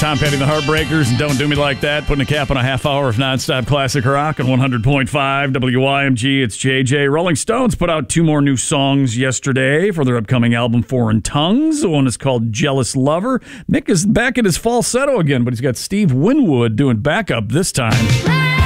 Tom Petty and the Heartbreakers and Don't Do Me Like That, putting a cap on a half hour of nonstop classic rock on 100.5 WYMG. It's JJ. Rolling Stones put out 2 more new songs yesterday for their upcoming album, Foreign Tongues. The one is called Jealous Lover. Mick is back at his falsetto again, but he's got Steve Winwood doing backup this time.